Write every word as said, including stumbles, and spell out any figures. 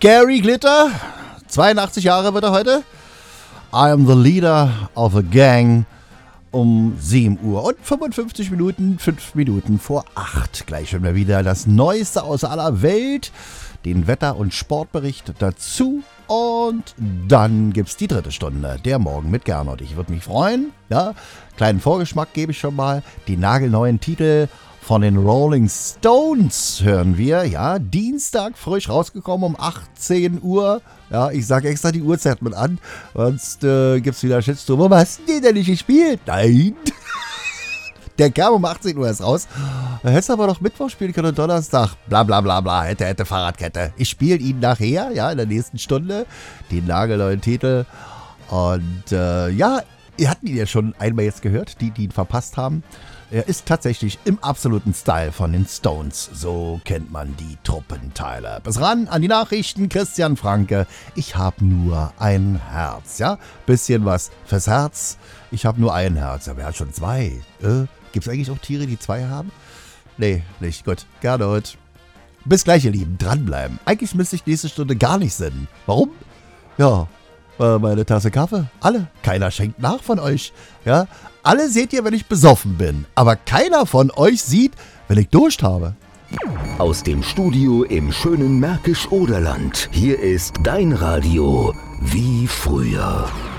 Gary Glitter, zweiundachtzig Jahre wird er heute. I am the leader of a gang. Um sieben Uhr und fünfundfünfzig Minuten, fünf Minuten vor acht. Gleich hören wir wieder das Neueste aus aller Welt, den Wetter- und Sportbericht dazu. Und dann gibt's die dritte Stunde, der Morgen mit Gernot. Ich würde mich freuen, ja, kleinen Vorgeschmack gebe ich schon mal. Die nagelneuen Titel von den Rolling Stones hören wir, ja, Dienstag frisch rausgekommen um achtzehn Uhr. Ja, ich sage extra die Uhrzeit mit an, sonst äh, gibt's wieder Shitstorm. Warum hast du den denn nicht gespielt? Nein. Der kam um achtzehn Uhr erst raus. Da hättest du aber noch Mittwoch spielen können und Donnerstag. Bla bla bla bla, hätte, hätte, Fahrradkette. Ich spiele ihn nachher, ja, in der nächsten Stunde, den nagelneuen Titel. Und äh, ja, ihr hattet ihn ja schon einmal jetzt gehört, die, die ihn verpasst haben. Er ist tatsächlich im absoluten Style von den Stones. So kennt man die Truppenteile. Bis ran an die Nachrichten, Christian Franke. Ich habe nur ein Herz, ja? Bisschen was fürs Herz. Ich habe nur ein Herz. Aber er hat schon zwei. Äh, Gibt es eigentlich auch Tiere, die zwei haben? Nee, nicht. Gut. Gernot. Bis gleich, ihr Lieben. Dranbleiben. Eigentlich müsste ich nächste Stunde gar nicht senden. Warum? Ja, äh, meine Tasse Kaffee. Alle. Keiner schenkt nach von euch. Ja? Alle seht ihr, wenn ich besoffen bin. Aber keiner von euch sieht, wenn ich Durst habe. Aus dem Studio im schönen Märkisch-Oderland. Hier ist dein Radio wie früher.